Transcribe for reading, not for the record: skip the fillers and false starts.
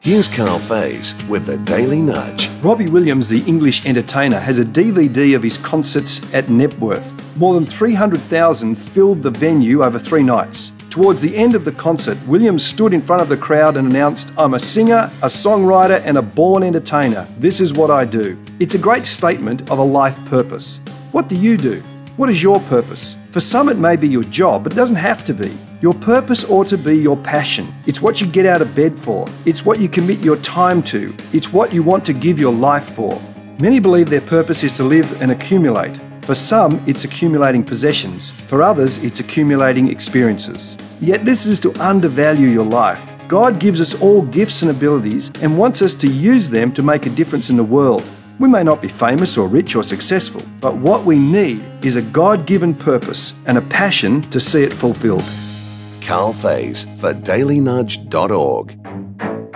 Here's Carl Faze with the Daily Nudge. Robbie Williams, the English entertainer, has a DVD of his concerts at Knebworth. More than 300,000 filled the venue over 3 nights. Towards the end of the concert, Williams stood in front of the crowd and announced, "I'm a singer, a songwriter and a born entertainer. This is what I do." It's a great statement of a life purpose. What do you do? What is your purpose? For some it may be your job, but it doesn't have to be. Your purpose ought to be your passion. It's what you get out of bed for. It's what you commit your time to. It's what you want to give your life for. Many believe their purpose is to live and accumulate. For some, it's accumulating possessions. For others, it's accumulating experiences. Yet this is to undervalue your life. God gives us all gifts and abilities and wants us to use them to make a difference in the world. We may not be famous or rich or successful, but what we need is a God-given purpose and a passion to see it fulfilled. Carl Faze for dailynudge.org.